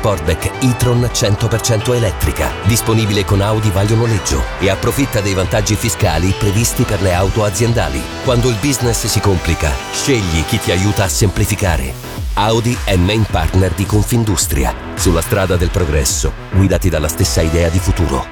Sportback e-tron 100% elettrica, disponibile con Audi Vaglio Noleggio, e approfitta dei vantaggi fiscali previsti per le auto aziendali. Quando il business si complica, scegli chi ti aiuta a semplificare. Audi è main partner di Confindustria. Sulla strada del progresso, guidati dalla stessa idea di futuro.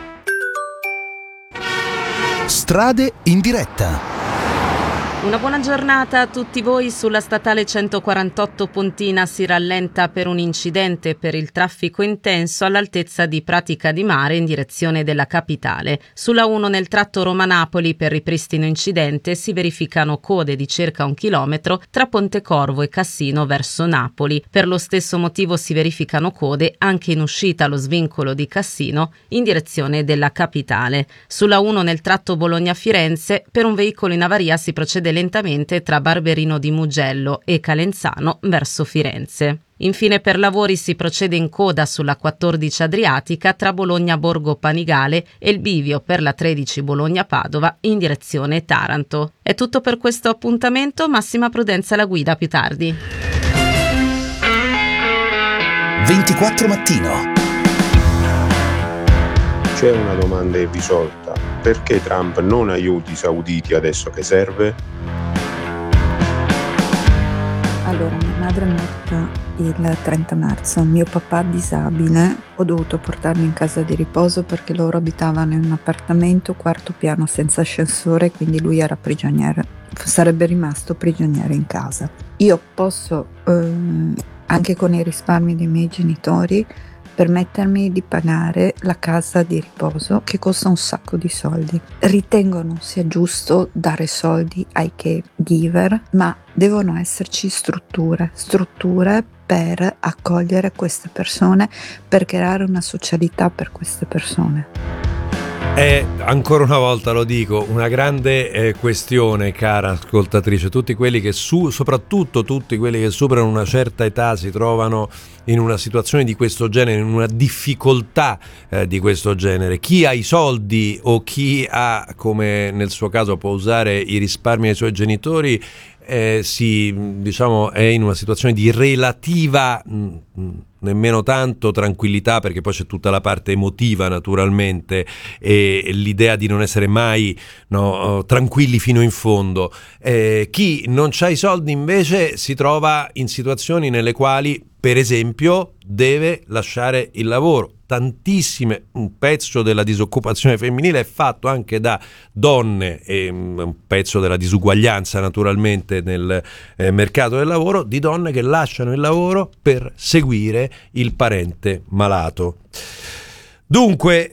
Strade in diretta. Una buona giornata a tutti voi. Sulla statale 148 Pontina si rallenta per un incidente per il traffico intenso all'altezza di Pratica di Mare in direzione della capitale. Sulla 1 nel tratto Roma-Napoli per ripristino incidente si verificano code di circa 1 chilometro tra Pontecorvo e Cassino verso Napoli. Per lo stesso motivo si verificano code anche in uscita allo svincolo di Cassino in direzione della capitale. Sulla 1 nel tratto Bologna-Firenze per un veicolo in avaria si procede lentamente tra Barberino di Mugello e Calenzano verso Firenze. Infine per lavori si procede in coda sulla 14 Adriatica tra Bologna Borgo Panigale e il bivio per la 13 Bologna Padova in direzione Taranto. È tutto per questo appuntamento, massima prudenza alla guida, più tardi. 24 mattino. C'è una domanda irrisolta: perché Trump non aiuti i sauditi adesso che serve? Allora, mia madre è morta il 30 marzo, mio papà disabile, ho dovuto portarlo in casa di riposo perché loro abitavano in un appartamento quarto piano senza ascensore, quindi lui era prigioniero, sarebbe rimasto prigioniero in casa. Io posso, anche con i risparmi dei miei genitori, permettermi di pagare la casa di riposo che costa un sacco di soldi. Ritengo non sia giusto dare soldi ai caregiver, ma devono esserci strutture per accogliere queste persone, per creare una socialità per queste persone. È, ancora una volta lo dico, una grande questione, cara ascoltatrice. Tutti quelli che soprattutto tutti quelli che superano una certa età si trovano in una situazione di questo genere, in una difficoltà di questo genere. Chi ha i soldi o chi ha, come nel suo caso, può usare i risparmi dei suoi genitori, è in una situazione di relativa nemmeno tanto tranquillità, perché poi c'è tutta la parte emotiva naturalmente e l'idea di non essere mai tranquilli fino in fondo. Chi non c'ha i soldi invece si trova in situazioni nelle quali, per esempio, deve lasciare il lavoro. Un pezzo della disoccupazione femminile è fatto anche da donne, e un pezzo della disuguaglianza naturalmente nel mercato del lavoro, di donne che lasciano il lavoro per seguire il parente malato. Dunque,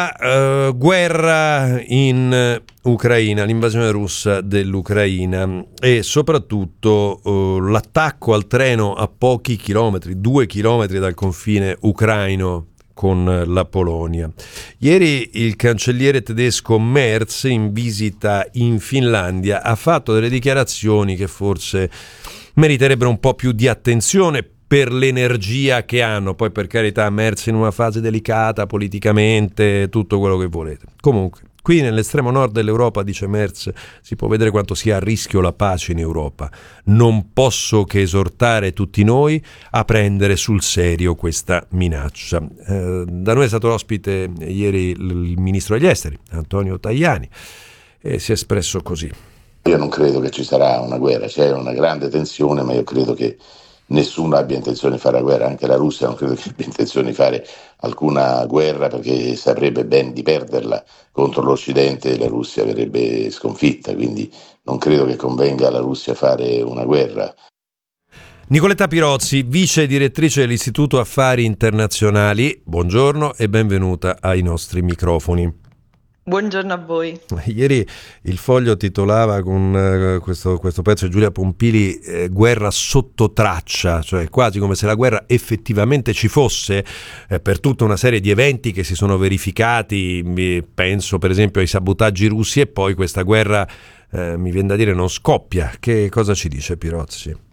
la guerra in Ucraina, l'invasione russa dell'Ucraina e soprattutto l'attacco al treno a pochi chilometri, 2 chilometri dal confine ucraino con la Polonia. Ieri il cancelliere tedesco Merz, in visita in Finlandia, ha fatto delle dichiarazioni che forse meriterebbero un po' più di attenzione per l'energia che hanno. Poi, per carità, Merz in una fase delicata politicamente, tutto quello che volete. Comunque, qui nell'estremo nord dell'Europa, dice Merz, si può vedere quanto sia a rischio la pace in Europa. Non posso che esortare tutti noi a prendere sul serio questa minaccia. Da noi è stato ospite ieri il ministro degli esteri, Antonio Tajani, e si è espresso così. Io non credo che ci sarà una guerra, c'è una grande tensione, ma io credo che nessuno abbia intenzione di fare la guerra, anche la Russia non credo che abbia intenzione di fare alcuna guerra, perché saprebbe ben di perderla contro l'Occidente e la Russia verrebbe sconfitta, quindi non credo che convenga alla Russia fare una guerra. Nicoletta Pirozzi, vice direttrice dell'Istituto Affari Internazionali, buongiorno e benvenuta ai nostri microfoni. Buongiorno a voi. Ieri il Foglio titolava con questo pezzo di Giulia Pompili guerra sotto traccia, cioè quasi come se la guerra effettivamente ci fosse per tutta una serie di eventi che si sono verificati, penso per esempio ai sabotaggi russi, e poi questa guerra mi viene da dire non scoppia. Che cosa ci dice Pirozzi?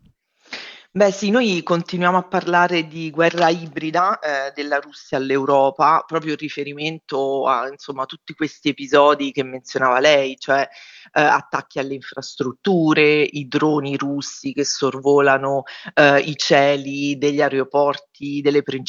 Beh sì, noi continuiamo a parlare di guerra ibrida della Russia all'Europa, proprio in riferimento a insomma tutti questi episodi che menzionava lei, cioè attacchi alle infrastrutture, i droni russi che sorvolano i cieli degli aeroporti delle principali